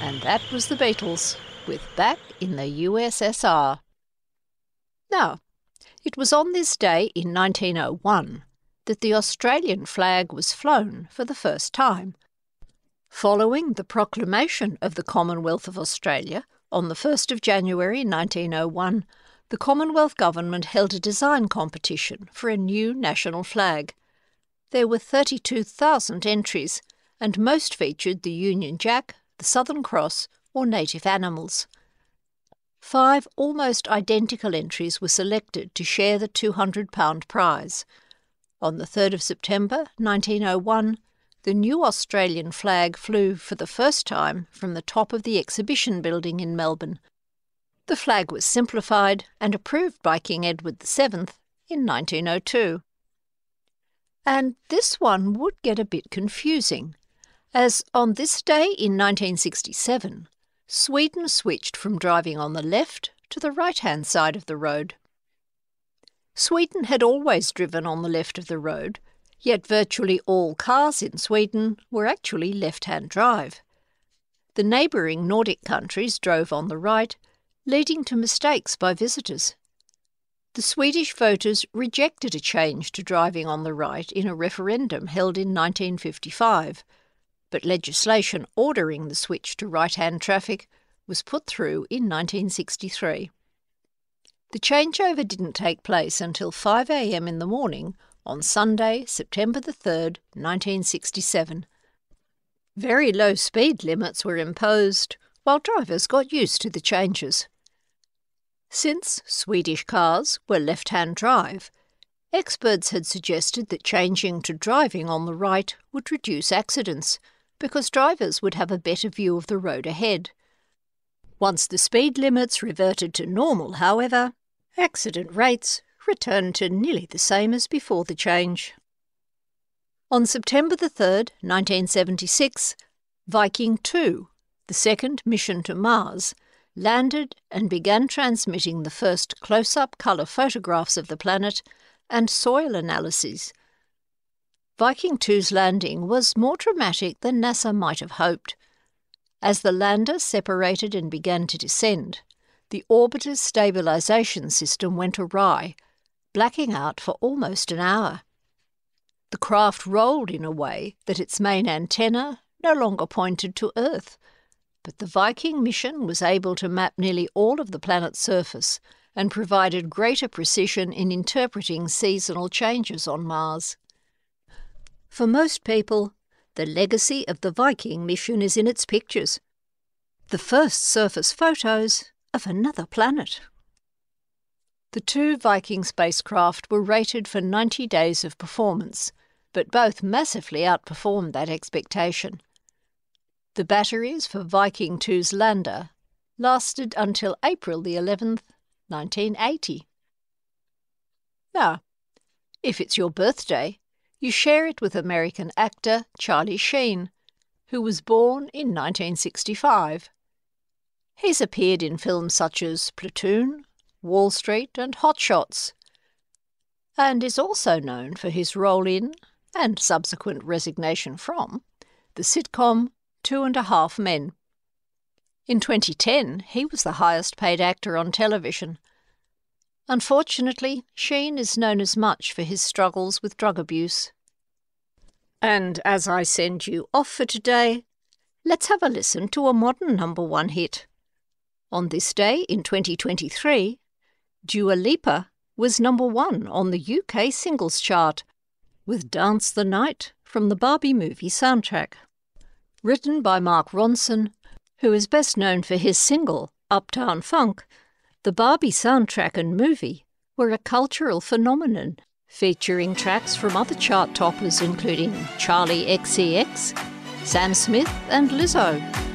And that was the Beatles, with Back in the USSR. Now, it was on this day in 1901 that the Australian flag was flown for the first time. Following the proclamation of the Commonwealth of Australia on the 1st of January 1901, the Commonwealth Government held a design competition for a new national flag. There were 32,000 entries, and most featured the Union Jack, the Southern Cross, or native animals. 5 almost identical entries were selected to share the £200 prize. On the 3rd of September 1901, the new Australian flag flew for the first time from the top of the exhibition building in Melbourne. The flag was simplified and approved by King Edward VII in 1902. And this one would get a bit confusing, as on this day in 1967, Sweden switched from driving on the left to the right-hand side of the road. Sweden had always driven on the left of the road, yet virtually all cars in Sweden were actually left-hand drive. The neighbouring Nordic countries drove on the right, leading to mistakes by visitors. The Swedish voters rejected a change to driving on the right in a referendum held in 1955, but legislation ordering the switch to right-hand traffic was put through in 1963. The changeover didn't take place until 5 a.m. in the morning on Sunday, September the 3rd, 1967. Very low speed limits were imposed, while drivers got used to the changes. Since Swedish cars were left-hand drive, experts had suggested that changing to driving on the right would reduce accidents, because drivers would have a better view of the road ahead. Once the speed limits reverted to normal, however, accident rates returned to nearly the same as before the change. On September the 3rd, 1976, Viking 2, the second mission to Mars, landed and began transmitting the first close-up colour photographs of the planet and soil analyses. Viking 2's landing was more dramatic than NASA might have hoped. As the lander separated and began to descend, the orbiter's stabilisation system went awry, blacking out for almost an hour. The craft rolled in a way that its main antenna no longer pointed to Earth, but the Viking mission was able to map nearly all of the planet's surface and provided greater precision in interpreting seasonal changes on Mars. For most people, the legacy of the Viking mission is in its pictures, the first surface photos of another planet. The 2 Viking spacecraft were rated for 90 days of performance, but both massively outperformed that expectation. The batteries for Viking 2's lander lasted until April the 11th, 1980. Now, if it's your birthday, you share it with American actor Charlie Sheen, who was born in 1965. He's appeared in films such as Platoon, Wall Street and Hot Shots, and is also known for his role in, and subsequent resignation from, the sitcom 2.5 Men. In 2010, he was the highest-paid actor on television. Unfortunately, Sheen is known as much for his struggles with drug abuse. And as I send you off for today, let's have a listen to a modern #1 hit. On this day in 2023, Dua Lipa was #1 on the UK singles chart, with Dance the Night from the Barbie movie soundtrack. Written by Mark Ronson, who is best known for his single, Uptown Funk, the Barbie soundtrack and movie were a cultural phenomenon, featuring tracks from other chart toppers including Charli XCX, Sam Smith and Lizzo.